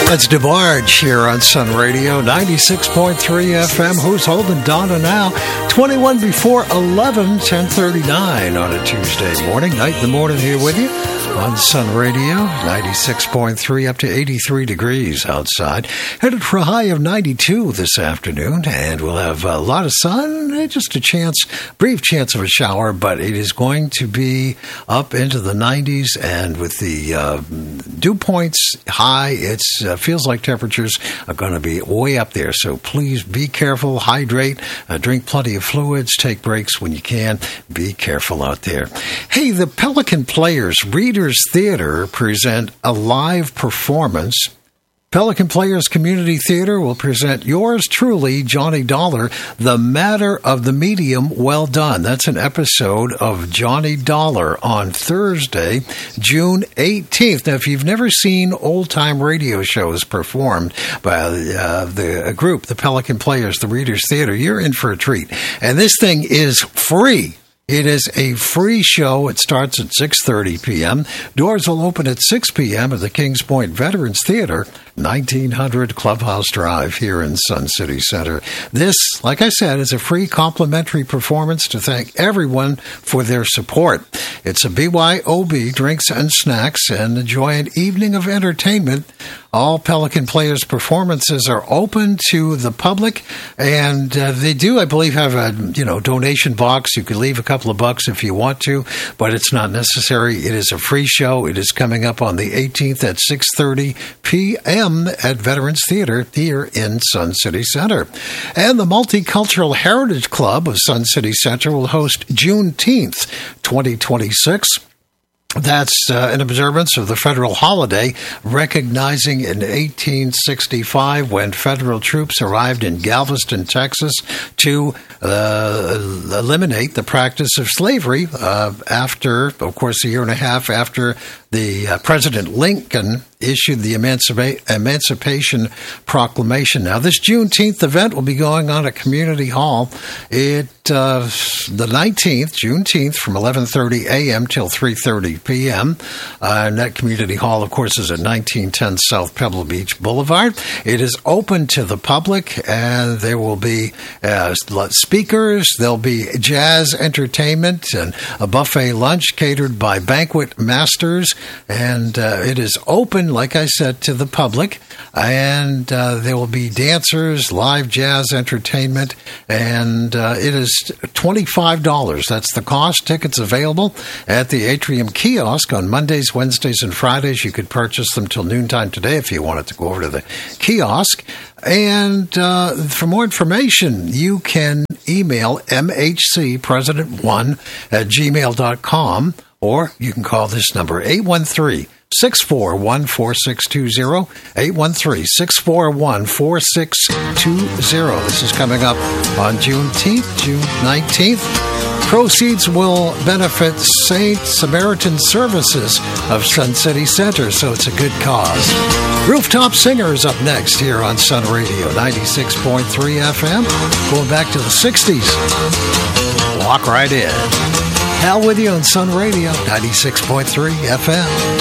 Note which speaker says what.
Speaker 1: That's DeBarge here on Sun Radio, 96.3 FM. Who's holding Donna now? 21 before 11, 10:39 on a Tuesday morning. Night in the morning here with you on Sun Radio, 96.3 up to 83 degrees outside. Headed for a high of 92 this afternoon, and we'll have a lot of sun, just a chance, brief chance of a shower, but it is going to be up into the 90s, and with the dew points high, it feels like temperatures are going to be way up there. So please be careful, hydrate, drink plenty of fluids, take breaks when you can. Be careful out there. Hey, the Pelican Players Readers Theater present a live performance. Pelican Players Community Theater will present yours truly, Johnny Dollar, The Matter of the Medium Well Done. That's an episode of Johnny Dollar on Thursday, June 18th. Now, if you've never seen old-time radio shows performed by the group, the Pelican Players, the Readers Theater, you're in for a treat. And this thing is free. It is a free show. It starts at 6:30 p.m. Doors will open at 6 p.m. at the Kings Point Veterans Theater, 1900 Clubhouse Drive here in Sun City Center. This, like I said, is a free complimentary performance to thank everyone for their support. It's a BYOB, drinks and snacks, and enjoy an evening of entertainment. All Pelican Players performances are open to the public, and they do, I believe, have a donation box. You can leave a couple of bucks if you want to, but it's not necessary. It is a free show. It is coming up on the 18th at 6:30 p.m. at Veterans Theater here in Sun City Center. And the Multicultural Heritage Club of Sun City Center will host Juneteenth 2026. That's in observance of the federal holiday, recognizing in 1865 when federal troops arrived in Galveston, Texas, to eliminate the practice of slavery after, of course, a year and a half after the President Lincoln issued the Emancipation Proclamation. Now, this Juneteenth event will be going on at Community Hall. The 19th, Juneteenth, from 11:30 a.m. till 3:30 p.m. And that Community Hall, of course, is at 1910 South Pebble Beach Boulevard. It is open to the public, and there will be speakers. There'll be jazz entertainment and a buffet lunch catered by Banquet Masters. And it is open, like I said, to the public. And there will be dancers, live jazz entertainment, and it is $25. That's the cost. Tickets available at the Atrium Kiosk on Mondays, Wednesdays, and Fridays. You could purchase them till noontime today if you wanted to go over to the kiosk. And for more information, you can email mhcpresident1@gmail.com, or you can call this number, 813-641-4620, 813-641-4620. This is coming up on Juneteenth, June 19th. Proceeds will benefit St. Samaritan Services of Sun City Center, so it's a good cause. Rooftop Singers up next here on Sun Radio, 96.3 FM. Going back to the 60s. Walk right in. Hal with you on Sun Radio, 96.3 FM.